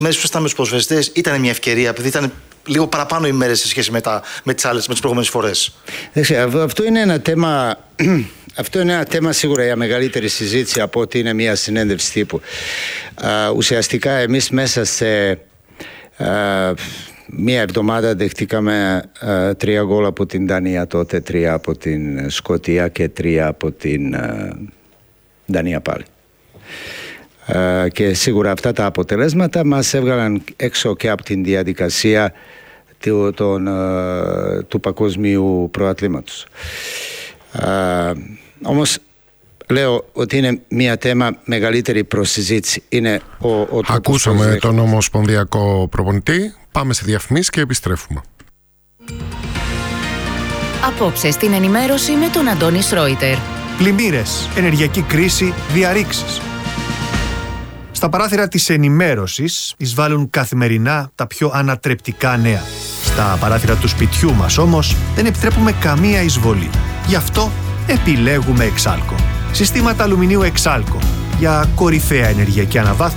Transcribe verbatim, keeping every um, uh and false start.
Μέσα που ήσασταν με τους ποδοσφαιριστές ήταν μια ευκαιρία, επειδή ήταν λίγο παραπάνω οι μέρες σε σχέση με, τα, με τις άλλες, με τις προηγούμενες φορές. Αυτό είναι ένα θέμα. Αυτό είναι ένα θέμα σίγουρα για μεγαλύτερη συζήτηση από ότι είναι μια συνέντευξη τύπου. Α, ουσιαστικά εμείς μέσα σε α, μία εβδομάδα δεχτήκαμε α, τρία γκολ από την Δανία τότε, τρία από την Σκωτία και τρία από την α, Δανία πάλι. Α, και σίγουρα αυτά τα αποτελέσματα μας έβγαλαν έξω και από την διαδικασία του, τον, α, του παγκοσμίου προαθλήματος. Α, όμως λέω ότι είναι μια θέμα μεγαλύτερη προσυζήτηση. Είναι ο, ο Ακούσαμε τον ομοσπονδιακό προπονητή. Πάμε σε διαφημίσεις και επιστρέφουμε. Απόψε στην ενημέρωση με τον Αντώνη Σρόιτερ. Πλημμύρες, ενεργειακή κρίση, διαρρήξεις. Στα παράθυρα της ενημέρωσης εισβάλλουν καθημερινά τα πιο ανατρεπτικά νέα. Στα παράθυρα του σπιτιού μας όμως δεν επιτρέπουμε καμία εισβολή. Γι' αυτό επιλέγουμε Εξάλκο. Συστήματα αλουμινίου Εξάλκο για κορυφαία ενεργειακή αναβάθμιση